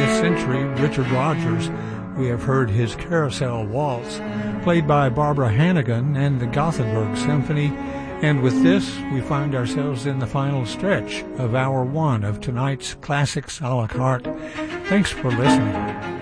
20th century, Richard Rodgers. We have heard his Carousel Waltz, played by Barbara Hannigan and the Gothenburg Symphony. And with this, we find ourselves in the final stretch of Hour 1 of tonight's Classics a la carte. Thanks for listening.